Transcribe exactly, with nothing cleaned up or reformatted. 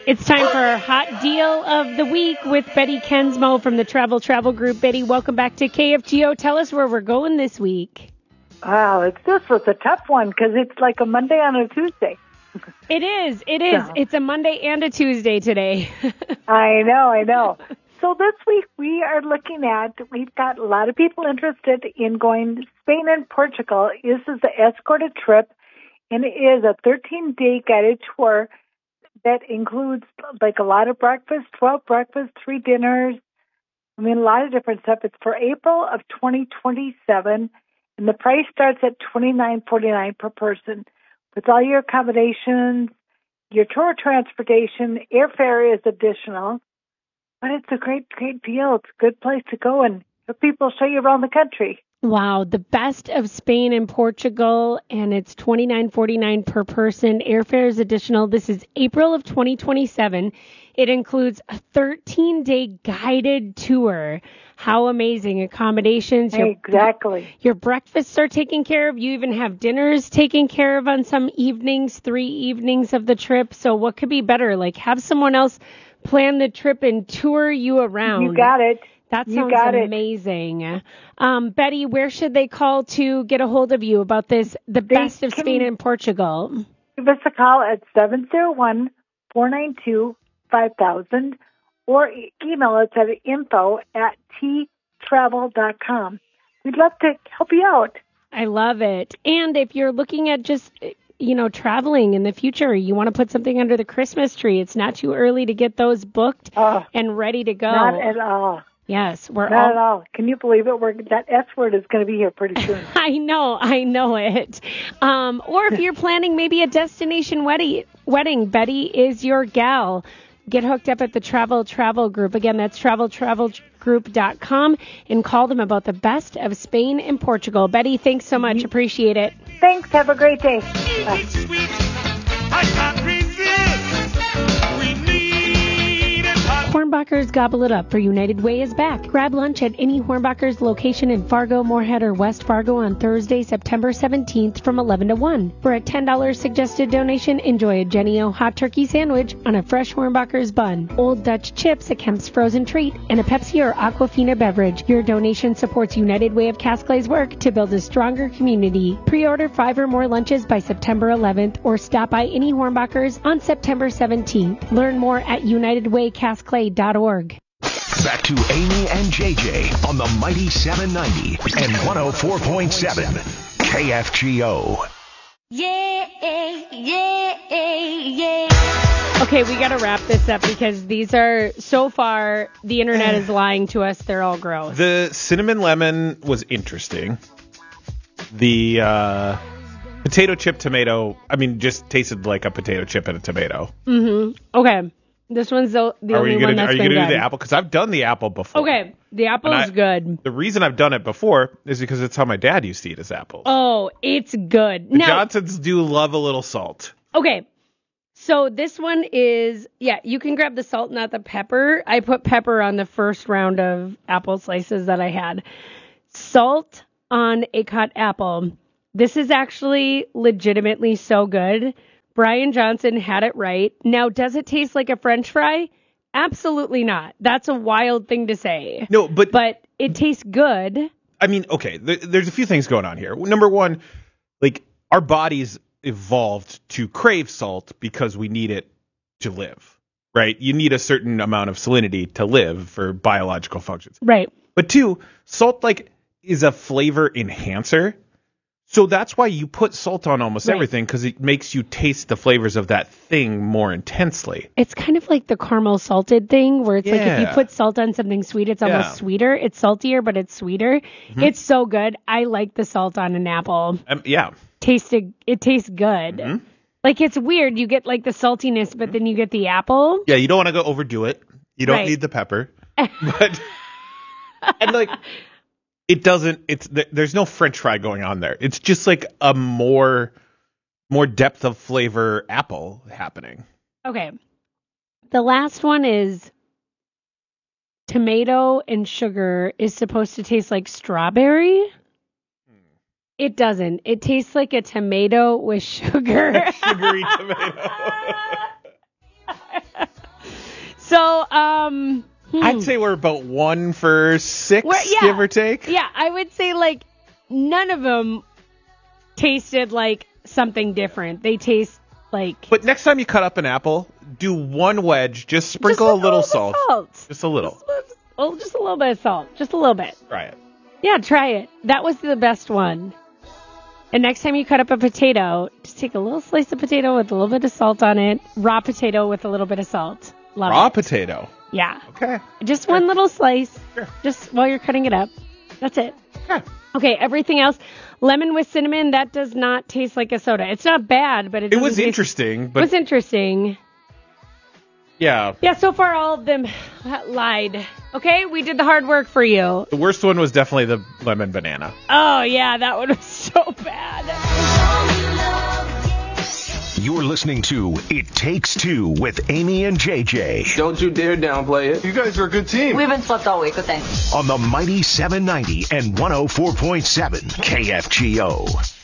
It's time for our hot deal of the week with Betty Kensmo from the Travel Travel Group. Betty, welcome back to K F G O. Tell us where we're going this week. Wow, it's this was a tough one because it's like a Monday on a Tuesday. It is. It is. So. It's a Monday and a Tuesday today. I know. I know. So this week we are looking at, we've got a lot of people interested in going to Spain and Portugal. This is the escorted trip, and it is a thirteen-day guided tour that includes like a lot of breakfast, twelve breakfasts, three dinners. I mean, a lot of different stuff. It's for April of twenty twenty-seven, and the price starts at twenty-nine forty-nine per person. With all your accommodations, your tour transportation, airfare is additional. But it's a great, great deal. It's a good place to go, and people show you around the country. Wow, the best of Spain and Portugal, and it's twenty-nine forty-nine per person. Airfare is additional. This is April of twenty twenty-seven. It includes a thirteen-day guided tour. How amazing. Accommodations. Your, exactly. Your breakfasts are taken care of. You even have dinners taken care of on some evenings, three evenings of the trip. So what could be better? Like have someone else plan the trip and tour you around. You got it. That sounds you got amazing. It. Um, Betty, where should they call to get a hold of you about this, the they best of Spain and Portugal? Give us a call at seven zero one, four nine two, five thousand or email us at info at t travel dot com. We'd love to help you out. I love it. And if you're looking at just, you know, traveling in the future, you want to put something under the Christmas tree, it's not too early to get those booked uh, and ready to go. Not at all. Yes, we're Not all... at all. Can you believe it? We're, that S word is going to be here pretty soon. I know, I know it. Um, or if you're planning maybe a destination wedding, wedding, Betty is your gal. Get hooked up at the Travel Travel Group. Again, that's travel travel group dot com and call them about the best of Spain and Portugal. Betty, thanks so much. Appreciate it. Thanks. Have a great day. Bye. Hornbachers gobble it up, for United Way is back. Grab lunch at any Hornbachers location in Fargo, Moorhead, or West Fargo on Thursday, September seventeenth from eleven to one. For a ten dollars suggested donation, enjoy a Jenny O hot turkey sandwich on a fresh Hornbachers bun, Old Dutch chips, a Kemp's frozen treat, and a Pepsi or Aquafina beverage. Your donation supports United Way of Casclay's work to build a stronger community. Pre-order five or more lunches by September eleventh or stop by any Hornbachers on September seventeenth. Learn more at united way casclay dot org. Back to Amy and J J on the Mighty seven ninety and one oh four point seven K F G O. Yeah, yeah, yeah. Okay, we got to wrap this up because these are, so far, the internet is lying to us. They're all gross. The cinnamon lemon was interesting. The uh, potato chip tomato, I mean, just tasted like a potato chip and a tomato. Mm-hmm. Okay. This one's the, the are only gonna, one that's Are you been going to good. do the apple? Because I've done the apple before. Okay, the apple is good. The reason I've done it before is because it's how my dad used to eat his apples. Oh, it's good. The now, Johnsons do love a little salt. Okay, so this one is, yeah, you can grab the salt, not the pepper. I put pepper on the first round of apple slices that I had. Salt on a cut apple. This is actually legitimately so good. Brian Johnson had it right. Now, does it taste like a French fry? Absolutely not. That's a wild thing to say. No, but... But it tastes good. I mean, okay, th- there's a few things going on here. Number one, like, our bodies evolved to crave salt because we need it to live, right? You need a certain amount of salinity to live for biological functions. Right. But two, salt, like, is a flavor enhancer. So that's why you put salt on almost right. everything, because it makes you taste the flavors of that thing more intensely. It's kind of like the caramel salted thing, where it's yeah. like if you put salt on something sweet, it's almost yeah. sweeter. It's saltier, but it's sweeter. Mm-hmm. It's so good. I like the salt on an apple. Um, yeah. Tasted, it tastes good. Mm-hmm. Like, it's weird. You get like the saltiness, but then you get the apple. Yeah, you don't want to go overdo it. You don't right. need the pepper. But and like it doesn't it's there's no French fry going on there. It's just like a more more depth of flavor apple happening. Okay. The last one is tomato and sugar is supposed to taste like strawberry. It doesn't. It tastes like a tomato with sugar. Sugary tomato. So, um... Hmm. I'd say we're about one for six, yeah, give or take. Yeah, I would say, like, none of them tasted like something different. They taste like... But next time you cut up an apple, do one wedge, just sprinkle just a little salt. salt. Just a little. Just, oh, just a little bit of salt. Just a little bit. Try it. Yeah, try it. That was the best one. And next time you cut up a potato, just take a little slice of potato with a little bit of salt on it. Raw potato with a little bit of salt. Love Raw it. potato. Yeah. Okay. Just one little slice. Sure. Just while you're cutting it up. That's it. Yeah. Okay, everything else. Lemon with cinnamon, that does not taste like a soda. It's not bad, but it It doesn't was taste- interesting, but It was interesting. yeah. Yeah, so far all of them lied. Okay, we did the hard work for you. The worst one was definitely the lemon banana. Oh, yeah, that one was so bad. You're listening to It Takes Two with Amy and J J Don't you dare downplay it. You guys are a good team. We haven't slept all week, but thanks. on the Mighty seven ninety and one oh four point seven K F G O.